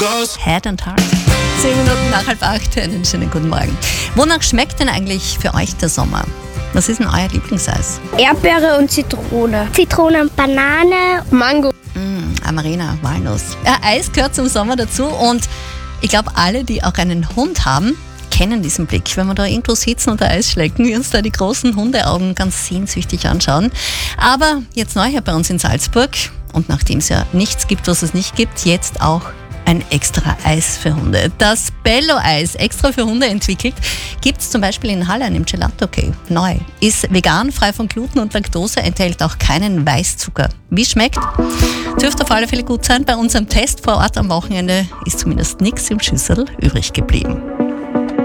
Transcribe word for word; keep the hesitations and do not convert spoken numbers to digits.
Head and Heart. Zehn Minuten nach halb acht. Einen schönen guten Morgen. Wonach schmeckt denn eigentlich für euch der Sommer? Was ist denn euer Lieblingseis? Erdbeere und Zitrone. Zitrone und Banane. Mango. Mm, Amarena, Walnuss. Ja, Eis gehört zum Sommer dazu und ich glaube, alle, die auch einen Hund haben, kennen diesen Blick, wenn wir da irgendwo sitzen und Eis schlecken, wir uns da die großen Hundeaugen ganz sehnsüchtig anschauen. Aber jetzt neu hier bei uns in Salzburg und nachdem es ja nichts gibt, was es nicht gibt, jetzt auch ein extra Eis für Hunde. Das Bello-Eis, extra für Hunde entwickelt, gibt es zum Beispiel in Hallein im Gelato Cave. Neu. Ist vegan, frei von Gluten und Laktose, enthält auch keinen Weißzucker. Wie schmeckt? Dürfte auf alle Fälle gut sein. Bei unserem Test vor Ort am Wochenende ist zumindest nichts im Schüssel übrig geblieben.